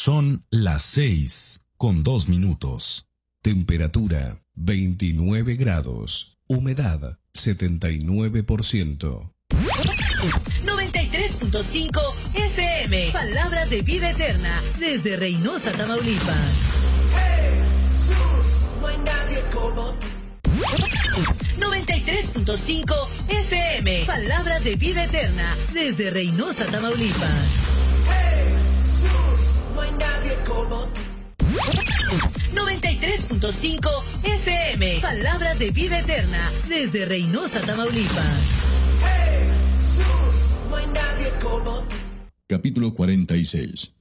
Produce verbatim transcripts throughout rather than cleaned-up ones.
Son las seis con dos minutos. Temperatura veintinueve grados. Humedad setenta y nueve por ciento. noventa y tres punto cinco F M. Palabras de vida eterna desde Reynosa, Tamaulipas. Jesús, no hay nadie como tú. noventa y tres punto cinco F M. Palabras de vida eterna desde Reynosa, Tamaulipas. Jesús, no hay nadie como tú. noventa y tres punto cinco F M. Palabras de vida eterna desde Reynosa, Tamaulipas. Jesús, no hay nadie como tú. Capítulo cuarenta y seis.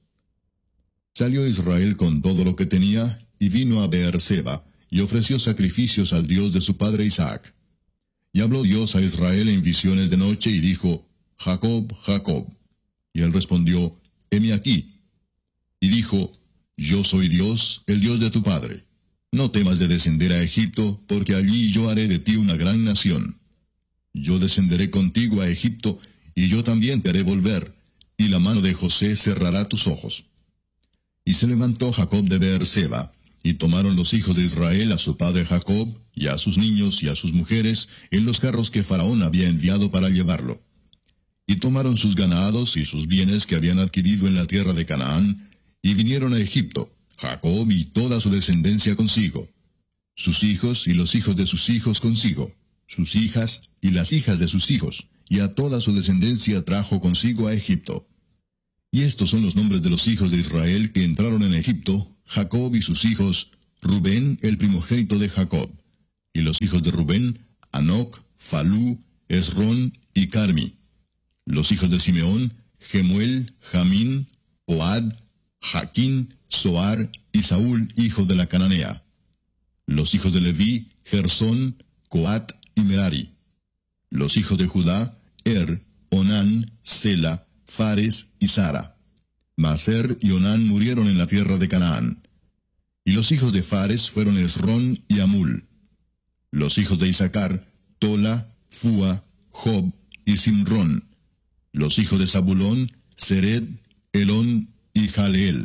Salió Israel con todo lo que tenía y vino a Beerseba y ofreció sacrificios al Dios de su padre Isaac. Y habló Dios a Israel en visiones de noche y dijo: Jacob, Jacob. Y él respondió: heme aquí. Y dijo: yo soy Dios, el Dios de tu padre. No temas de descender a Egipto, porque allí yo haré de ti una gran nación. Yo descenderé contigo a Egipto, y yo también te haré volver, y la mano de José cerrará tus ojos. Y se levantó Jacob de Beerseba, y tomaron los hijos de Israel a su padre Jacob, y a sus niños y a sus mujeres, en los carros que Faraón había enviado para llevarlo. Y tomaron sus ganados y sus bienes que habían adquirido en la tierra de Canaán, y vinieron a Egipto, Jacob y toda su descendencia consigo, sus hijos y los hijos de sus hijos consigo, sus hijas y las hijas de sus hijos, y a toda su descendencia trajo consigo a Egipto. Y estos son los nombres de los hijos de Israel que entraron en Egipto, Jacob y sus hijos, Rubén, el primogénito de Jacob, y los hijos de Rubén, Anoc, Falú, Esrón y Carmi. Los hijos de Simeón, Gemuel, Jamín, Oad, Jaquín, Soar y Saúl, hijo de la cananea. Los hijos de Leví, Gersón, Coat y Merari. Los hijos de Judá, Er, Onán, Sela, Fares y Sara. Mas Er y Onán murieron en la tierra de Canaán. Y los hijos de Fares fueron Esrón y Amul. Los hijos de Isaacar, Tola, Fua, Job y Simrón. Los hijos de Zabulón, Sered, Elón y Jaleel.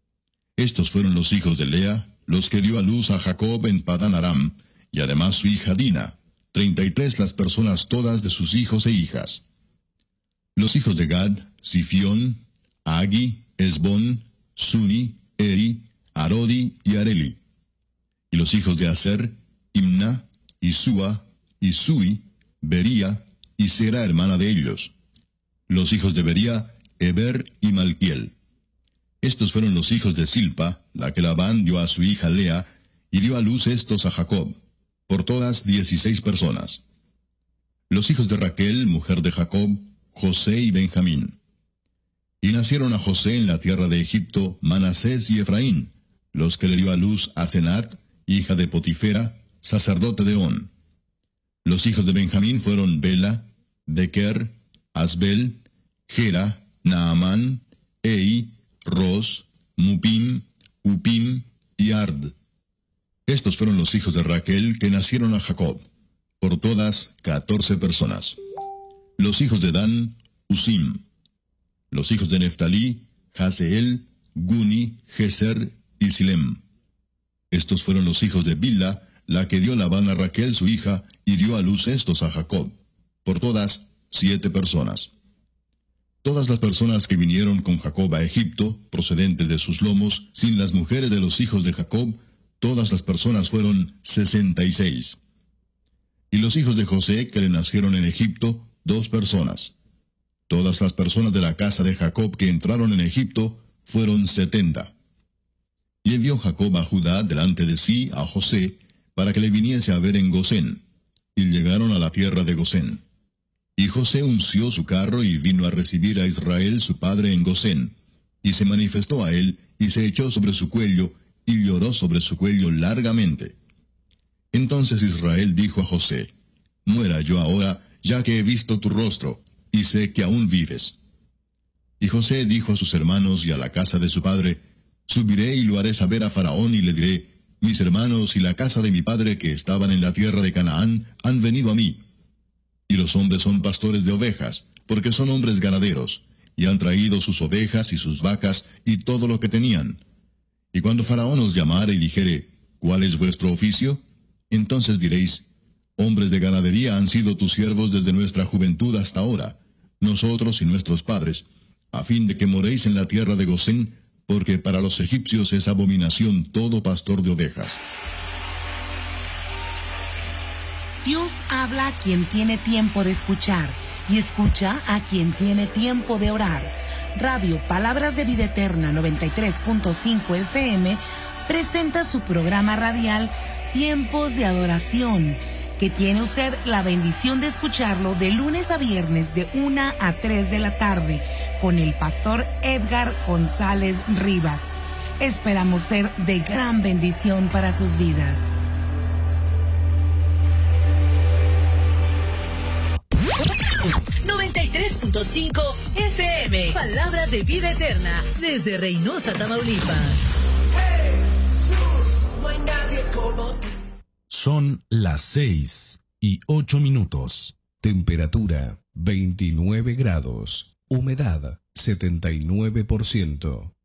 Estos fueron los hijos de Lea, los que dio a luz a Jacob en Padán Aram, y además su hija Dina, treinta y tres las personas todas de sus hijos e hijas. Los hijos de Gad, Sifión, Agi, Esbón, Suni, Eri, Arodi y Areli. Y los hijos de Aser, Imna, Isúa, Isui, Bería, y Sera hermana de ellos. Los hijos de Bería, Eber y Malquiel. Estos fueron los hijos de Silpa, la que Labán dio a su hija Lea, y dio a luz estos a Jacob, por todas dieciséis personas. Los hijos de Raquel, mujer de Jacob, José y Benjamín. Y nacieron a José en la tierra de Egipto Manasés y Efraín, los que le dio a luz a Senat, hija de Potifera, sacerdote de On. Los hijos de Benjamín fueron Bela, Bequer, Asbel, Gera, Naamán, Ei, Ros, Mupim, Upim y Ard. Estos fueron los hijos de Raquel que nacieron a Jacob, por todas catorce personas. Los hijos de Dan, Usim. Los hijos de Neftalí, Haseel, Guni, Geser y Silem. Estos fueron los hijos de Bilha, la que dio Labán a Raquel su hija, y dio a luz estos a Jacob, por todas siete personas. Todas las personas que vinieron con Jacob a Egipto, procedentes de sus lomos, sin las mujeres de los hijos de Jacob, todas las personas fueron sesenta y seis. Y los hijos de José que le nacieron en Egipto, dos personas. Todas las personas de la casa de Jacob que entraron en Egipto fueron setenta. Y envió Jacob a Judá delante de sí a José, para que le viniese a ver en Gosén. Y llegaron a la tierra de Gosén. Y José unció su carro y vino a recibir a Israel su padre en Gosén. Y se manifestó a él, y se echó sobre su cuello, y lloró sobre su cuello largamente. Entonces Israel dijo a José: muera yo ahora, ya que he visto tu rostro, y sé que aún vives. Y José dijo a sus hermanos y a la casa de su padre: subiré y lo haré saber a Faraón, y le diré: mis hermanos y la casa de mi padre que estaban en la tierra de Canaán han venido a mí. Y los hombres son pastores de ovejas, porque son hombres ganaderos, y han traído sus ovejas y sus vacas y todo lo que tenían. Y cuando Faraón os llamare y dijere, ¿cuál es vuestro oficio? Entonces diréis, hombres de ganadería han sido tus siervos desde nuestra juventud hasta ahora, nosotros y nuestros padres, a fin de que moréis en la tierra de Gosén, porque para los egipcios es abominación todo pastor de ovejas. Dios habla a quien tiene tiempo de escuchar y escucha a quien tiene tiempo de orar. Radio Palabras de Vida Eterna noventa y tres punto cinco F M presenta su programa radial Tiempos de Adoración, que tiene usted la bendición de escucharlo de lunes a viernes de una a tres de la tarde con el pastor Edgar González Rivas. Esperamos ser de gran bendición para sus vidas. noventa y tres punto cinco F M. Palabras de Vida Eterna desde Reynosa, Tamaulipas. Son las seis y ocho minutos. Temperatura veintinueve grados. Humedad setenta y nueve por ciento.